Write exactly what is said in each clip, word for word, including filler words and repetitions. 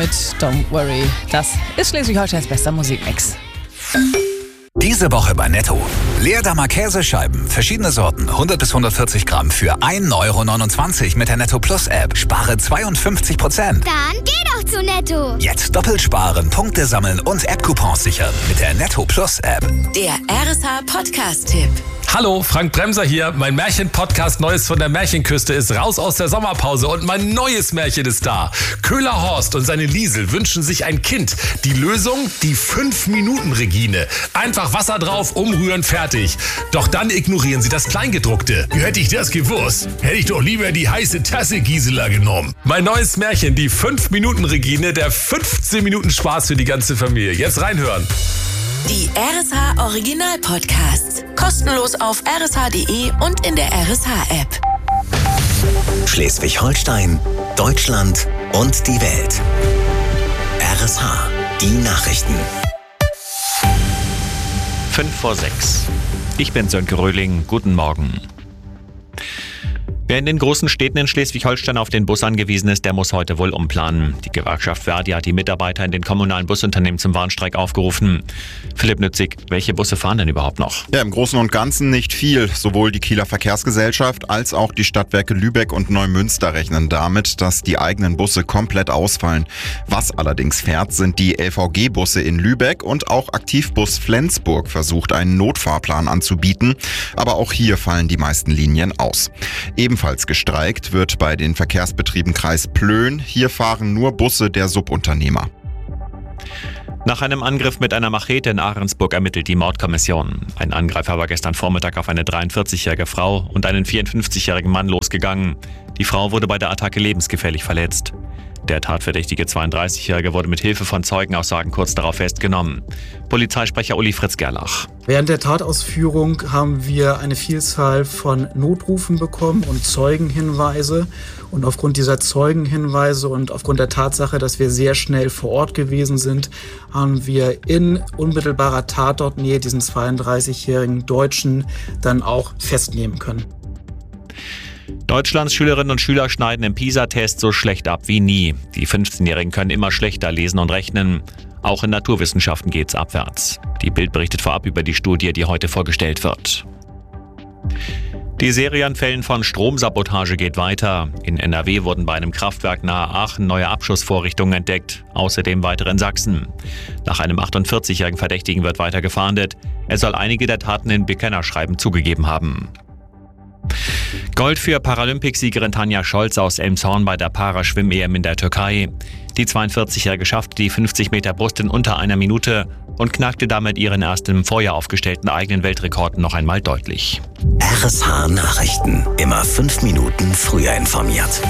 Mit Don't Worry. Das ist Schleswig-Holsteins bester Musikmix. Diese Woche bei Netto. Leerdammer Käsescheiben, verschiedene Sorten, hundert bis hundertvierzig Gramm für ein Euro neunundzwanzig mit der Netto Plus App. Spare zweiundfünfzig Prozent. Dann geh doch zu Netto. Jetzt doppelt sparen, Punkte sammeln und App-Coupons sichern mit der Netto Plus App. Der R S H Podcast-Tipp. Hallo, Frank Bremser hier. Mein Märchen-Podcast Neues von der Märchenküste ist raus aus der Sommerpause und mein neues Märchen ist da. Köhler Horst und seine Liesel wünschen sich ein Kind. Die Lösung? Die fünf Minuten Regine. Einfach Wasser drauf, umrühren, fertig. Doch dann ignorieren sie das Kleingedruckte. Hätte ich das gewusst, hätte ich doch lieber die heiße Tasse Gisela genommen. Mein neues Märchen, die fünf Minuten Regine, der fünfzehn Minuten Spaß für die ganze Familie. Jetzt reinhören. Die R S H Original Podcasts. Kostenlos auf r s h punkt d e und in der R S H App. Schleswig-Holstein, Deutschland und die Welt. R S H, die Nachrichten. Fünf vor sechs. Ich bin Sönke Röhling. Guten Morgen. Wer in den großen Städten in Schleswig-Holstein auf den Bus angewiesen ist, der muss heute wohl umplanen. Die Gewerkschaft Verdi hat die Mitarbeiter in den kommunalen Busunternehmen zum Warnstreik aufgerufen. Philipp Nützig, welche Busse fahren denn überhaupt noch? Ja, im Großen und Ganzen nicht viel. Sowohl die Kieler Verkehrsgesellschaft als auch die Stadtwerke Lübeck und Neumünster rechnen damit, dass die eigenen Busse komplett ausfallen. Was allerdings fährt, sind die L V G-Busse in Lübeck und auch Aktivbus Flensburg versucht, einen Notfahrplan anzubieten. Aber auch hier fallen die meisten Linien aus. Ebenfalls Ebenfalls gestreikt wird bei den Verkehrsbetrieben Kreis Plön. Hier fahren nur Busse der Subunternehmer. Nach einem Angriff mit einer Machete in Ahrensburg ermittelt die Mordkommission. Ein Angreifer war gestern Vormittag auf eine dreiundvierzigjährige Frau und einen vierundfünfzigjährigen Mann losgegangen. Die Frau wurde bei der Attacke lebensgefährlich verletzt. Der tatverdächtige zweiunddreißigjährige wurde mit Hilfe von Zeugenaussagen kurz darauf festgenommen. Polizeisprecher Uli Fritz Gerlach. Während der Tatausführung haben wir eine Vielzahl von Notrufen bekommen und Zeugenhinweise. Und aufgrund dieser Zeugenhinweise und aufgrund der Tatsache, dass wir sehr schnell vor Ort gewesen sind, haben wir in unmittelbarer Tatortnähe diesen zweiunddreißigjährigen Deutschen dann auch festnehmen können. Deutschlands Schülerinnen und Schüler schneiden im PISA-Test so schlecht ab wie nie. Die fünfzehnjährigen können immer schlechter lesen und rechnen. Auch in Naturwissenschaften geht's abwärts. Die Bild berichtet vorab über die Studie, die heute vorgestellt wird. Die Serie an Fällen von Stromsabotage geht weiter. In N R W wurden bei einem Kraftwerk nahe Aachen neue Abschussvorrichtungen entdeckt. Außerdem weitere in Sachsen. Nach einem achtundvierzigjährigen Verdächtigen wird weiter gefahndet. Er soll einige der Taten in Bekennerschreiben zugegeben haben. Gold für Paralympicsiegerin Tanja Scholz aus Elmshorn bei der Paraschwimm-E M in der Türkei. Die zweiundvierzigjährige schaffte die fünfzig Meter Brust in unter einer Minute und knackte damit ihren erst im Vorjahr aufgestellten eigenen Weltrekord noch einmal deutlich. R S H Nachrichten. Immer fünf Minuten früher informiert.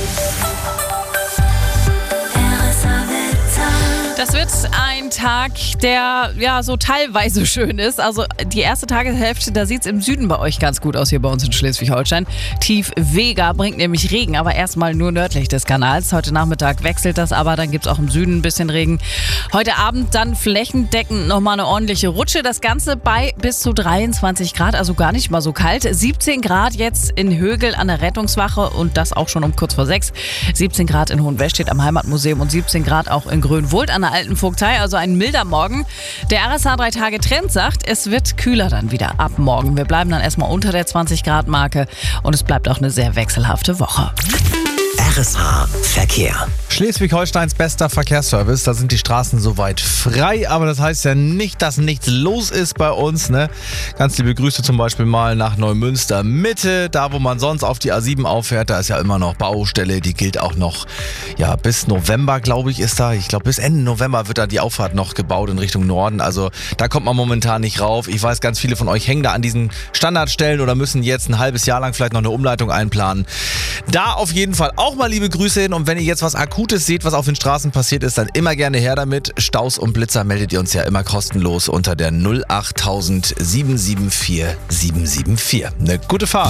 Das wird ein Tag, der ja so teilweise schön ist. Also die erste Tageshälfte, da sieht es im Süden bei euch ganz gut aus, hier bei uns in Schleswig-Holstein. Tief Vega bringt nämlich Regen, aber erstmal nur nördlich des Kanals. Heute Nachmittag wechselt das, aber dann gibt es auch im Süden ein bisschen Regen. Heute Abend dann flächendeckend nochmal eine ordentliche Rutsche. Das Ganze bei bis zu dreiundzwanzig Grad, also gar nicht mal so kalt. siebzehn Grad jetzt in Högel an der Rettungswache und das auch schon um kurz vor sechs. siebzehn Grad in Hohenwestedt am Heimatmuseum und siebzehn Grad auch in Grünwohlt an der Alten Vogtei, also ein milder Morgen. Der R S H drei Tage Trend sagt, es wird kühler dann wieder ab morgen. Wir bleiben dann erstmal unter der zwanzig Grad Marke und es bleibt auch eine sehr wechselhafte Woche. R S H Verkehr. Schleswig-Holsteins bester Verkehrsservice, da sind die Straßen soweit frei, aber das heißt ja nicht, dass nichts los ist bei uns, ne? Ganz liebe Grüße zum Beispiel mal nach Neumünster Mitte, da wo man sonst auf die A sieben auffährt, da ist ja immer noch Baustelle, die gilt auch noch, ja, bis November, glaube ich, ist da, ich glaube bis Ende November wird da die Auffahrt noch gebaut in Richtung Norden, also da kommt man momentan nicht rauf. Ich weiß, ganz viele von euch hängen da an diesen Standardstellen oder müssen jetzt ein halbes Jahr lang vielleicht noch eine Umleitung einplanen. Da auf jeden Fall auch mal liebe Grüße hin und wenn ihr jetzt was Akutes seht, was auf den Straßen passiert ist, dann immer gerne her damit. Staus und Blitzer meldet ihr uns ja immer kostenlos unter der null achttausend sieben sieben vier sieben sieben vier. Eine gute Fahrt.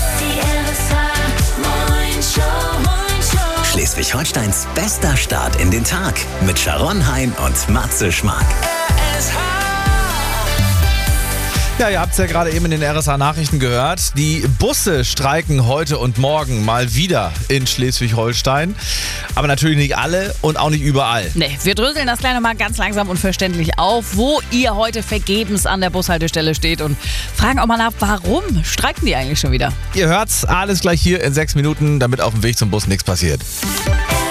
Schleswig-Holsteins bester Start in den Tag mit Sharon Hein und Matze Schmark. Ja, ihr habt es ja gerade eben in den R S H-Nachrichten gehört. Die Busse streiken heute und morgen mal wieder in Schleswig-Holstein. Aber natürlich nicht alle und auch nicht überall. Nee, wir dröseln das gleich nochmal ganz langsam und verständlich auf, wo ihr heute vergebens an der Bushaltestelle steht und fragen auch mal nach, warum streiken die eigentlich schon wieder? Ihr hört's alles gleich hier in sechs Minuten, damit auf dem Weg zum Bus nichts passiert.